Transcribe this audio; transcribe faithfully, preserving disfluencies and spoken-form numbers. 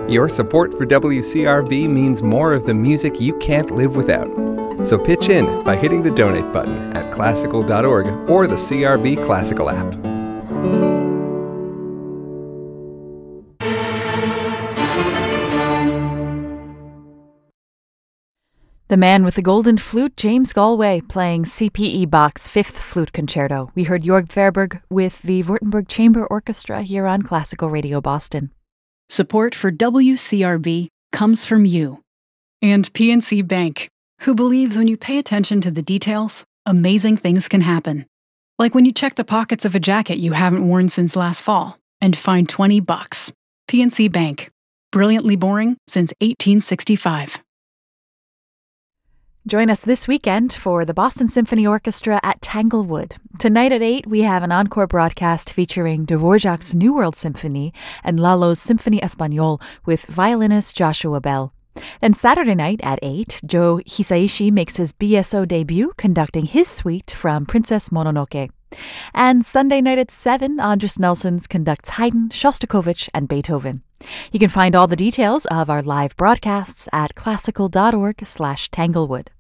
Your support for W C R B means more of the music you can't live without. So pitch in by hitting the donate button at classical dot org or the C R B Classical app. The man with the golden flute, James Galway, playing C P E Bach's Fifth Flute Concerto. We heard Jörg Verberg with the Württemberg Chamber Orchestra here on Classical Radio Boston. Support for W C R B comes from you. And P N C Bank, who believes when you pay attention to the details, amazing things can happen. Like when you check the pockets of a jacket you haven't worn since last fall and find twenty bucks. P N C Bank. Brilliantly boring since eighteen sixty-five. Join us this weekend for the Boston Symphony Orchestra at Tanglewood. Tonight at eight, we have an encore broadcast featuring Dvorak's New World Symphony and Lalo's Symphonie Espagnole with violinist Joshua Bell. Then Saturday night at eight, Joe Hisaishi makes his B S O debut conducting his suite from Princess Mononoke. And Sunday night at seven, Andris Nelsons conducts Haydn, Shostakovich, and Beethoven. You can find all the details of our live broadcasts at classical dot org slash Tanglewood.